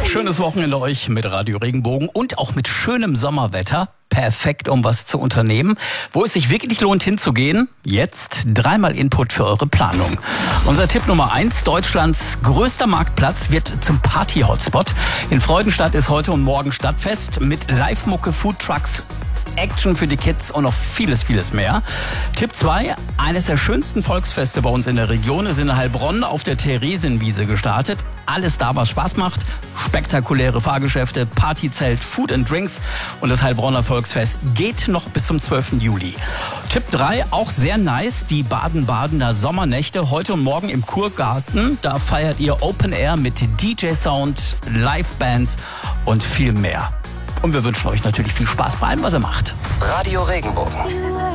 Schönes Wochenende euch mit Radio Regenbogen und auch mit schönem Sommerwetter. Perfekt, um was zu unternehmen. Wo es sich wirklich lohnt hinzugehen, jetzt dreimal Input für eure Planung. Unser Tipp Nummer 1, Deutschlands größter Marktplatz wird zum Party-Hotspot. In Freudenstadt ist heute und morgen Stadtfest mit Live-Mucke, Foodtrucks, Action für die Kids und noch vieles, vieles mehr. Tipp 2, eines der schönsten Volksfeste bei uns in der Region ist in Heilbronn auf der Theresienwiese gestartet. Alles da, was Spaß macht. Spektakuläre Fahrgeschäfte, Partyzelt, Food and Drinks und das Heilbronner Volksfest geht noch bis zum 12. Juli. Tipp 3, auch sehr nice, die Baden-Badener Sommernächte heute und morgen im Kurgarten. Da feiert ihr Open Air mit DJ-Sound, Live-Bands und viel mehr. Und wir wünschen euch natürlich viel Spaß bei allem, was ihr macht. Radio Regenbogen.